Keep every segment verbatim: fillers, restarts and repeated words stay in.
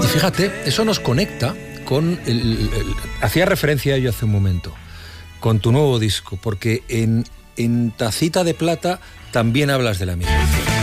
Y fíjate, eso nos conecta con... El, el, el, hacía referencia a ello hace un momento, con tu nuevo disco, porque en, en Tacita de Plata también hablas de la migración.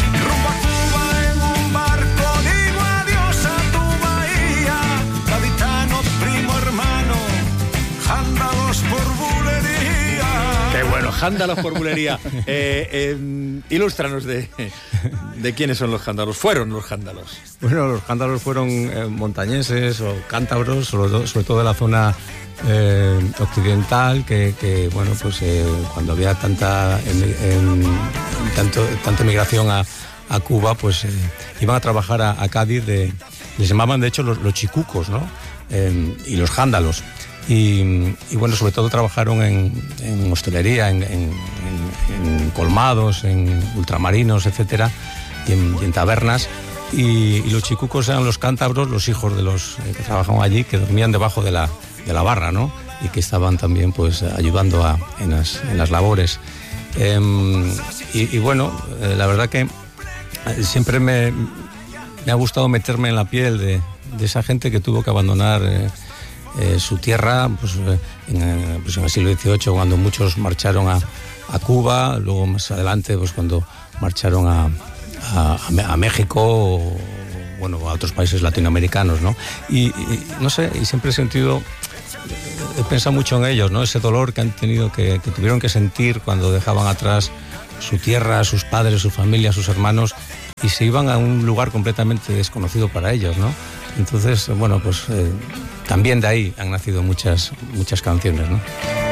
Jándalos por bulería. Eh, eh, ilústranos de, de quiénes son los jándalos. Fueron los jándalos. Bueno, los jándalos fueron eh, montañeses o cántabros, sobre, sobre todo de la zona eh, occidental, que, que bueno, pues eh, cuando había tanta, en, en, tanto, tanta migración a, a Cuba, pues eh, iban a trabajar a, a Cádiz. De, les llamaban, de hecho, los, los chicucos, ¿no? Eh, y los jándalos. Y, y bueno, sobre todo trabajaron en, en hostelería, en, en, en colmados, en ultramarinos, etcétera, y en, y en tabernas. Y, y los chicucos eran los cántabros, los hijos de los eh, que trabajaban allí, que dormían debajo de la, de la barra, ¿no? Y que estaban también, pues, ayudando a, en, las, en las labores. Eh, y, y bueno, eh, la verdad que siempre me, me ha gustado meterme en la piel de, de esa gente que tuvo que abandonar eh, Eh, su tierra, pues, eh, en, eh, pues en el siglo dieciocho, cuando muchos marcharon a, a Cuba, luego más adelante, pues cuando marcharon a, a, a México o, bueno, a otros países latinoamericanos, ¿no? Y, y no sé, y siempre he sentido, he pensado mucho en ellos, ¿no? Ese dolor que han tenido, que, que tuvieron que sentir cuando dejaban atrás su tierra, sus padres, su familia, sus hermanos, y se iban a un lugar completamente desconocido para ellos, ¿no? Entonces, bueno, pues eh, también de ahí han nacido muchas, muchas canciones, ¿no?